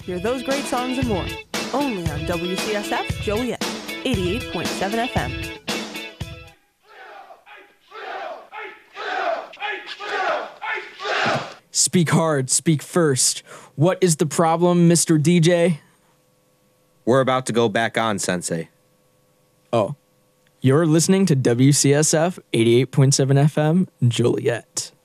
Hear those great songs and more. Only on WCSF Joliet, 88.7 FM. Speak hard, speak first. What is the problem, Mr. DJ? We're about to go back on, Sensei. Oh, you're listening to WCSF 88.7 FM, Joliet.